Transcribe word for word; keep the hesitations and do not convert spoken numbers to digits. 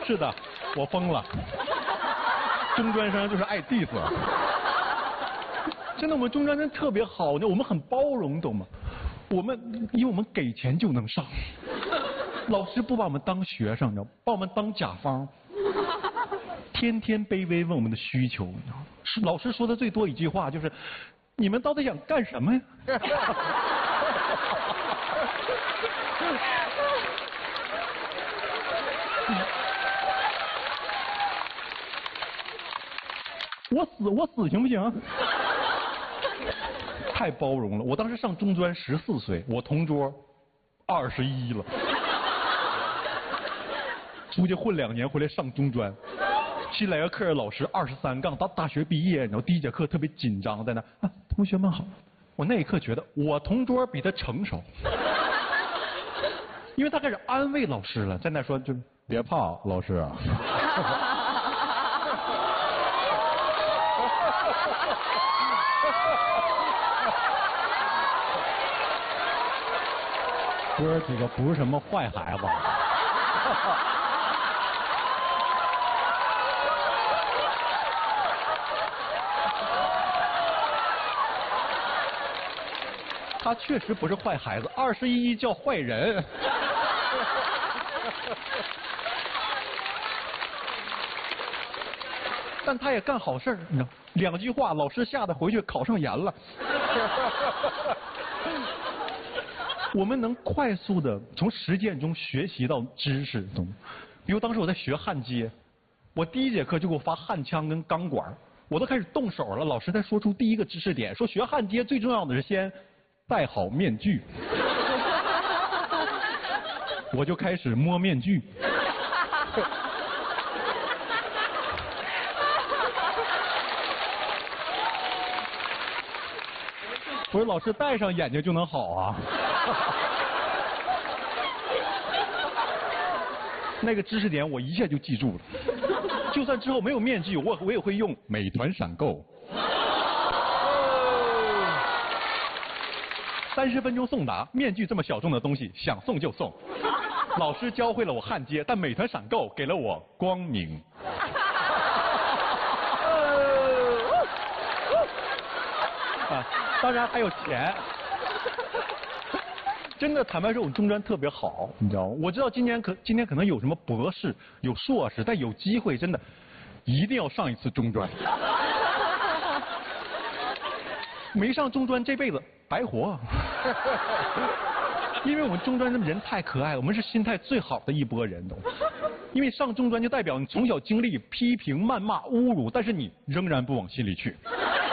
是的，我疯了。中专生就是爱 diss。真的，我们中专生特别好，我们很包容，懂吗？我们因为我们给钱就能上，老师不把我们当学生，你知道，把我们当甲方，天天卑微问我们的需求，你知道吗？是老师说的最多一句话就是：你们到底想干什么呀？我死我死行不行？太包容了。我当时上中专十四岁，我同桌二十一了，出去混两年回来上中专，新来个课的老师二十三杠，到大学毕业，然后第一节课特别紧张，在那啊，同学们好。我那一刻觉得我同桌比他成熟，因为他开始安慰老师了，在那说就别怕，老师啊。哥几个不是什么坏孩子。他确实不是坏孩子，二十一叫坏人。但他也干好事儿，你知道，两句话，老师吓得回去考上研了。我们能快速的从实践中学习到知识，懂吗？比如当时我在学焊接，我第一节课就给我发焊枪跟钢管，我都开始动手了。老师才说出第一个知识点，说学焊接最重要的是先戴好面具。我就开始摸面具。不是老师戴上眼睛就能好啊？那个知识点我一下就记住了，就算之后没有面具，我我也会用美团闪购。三十分钟送达，面具这么小众的东西，想送就送。老师教会了我焊接，但美团闪购给了我光明。啊，当然还有钱。真的，坦白说，我们中专特别好，你知道吗？我知道今年可今年可能有什么博士、有硕士，但有机会真的一定要上一次中专。没上中专这辈子白活。因为我们中专的人太可爱了，我们是心态最好的一拨人都。因为上中专就代表你从小经历批评、谩骂、侮辱，但是你仍然不往心里去。